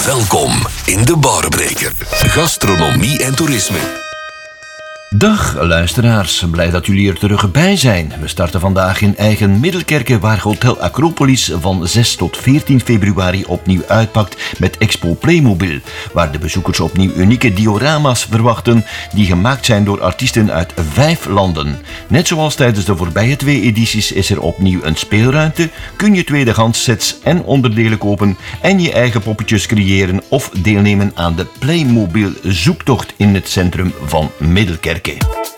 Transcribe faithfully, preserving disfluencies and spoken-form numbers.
Welkom in de Barbreker. Gastronomie en toerisme. Dag luisteraars, blij dat jullie er terug bij zijn. We starten vandaag in eigen Middelkerke, waar Hotel Acropolis van zes tot veertien februari opnieuw uitpakt met Expo Playmobil, waar de bezoekers opnieuw unieke diorama's verwachten die gemaakt zijn door artiesten uit vijf landen. Net zoals tijdens de voorbije twee edities is er opnieuw een speelruimte, kun je tweedehands sets en onderdelen kopen en je eigen poppetjes creëren of deelnemen aan de Playmobil zoektocht in het centrum van Middelkerke.